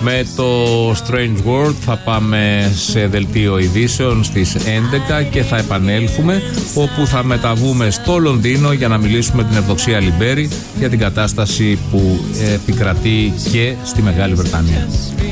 Με το Strange World θα πάμε σε δελτίο ειδήσεων στις 11 και θα επανέλθουμε, όπου θα μεταβούμε στο Λονδίνο για να μιλήσουμε με την Ευδοξία Λιμπέρη για την κατάσταση που επικρατεί και στη Μεγάλη Βρετανία.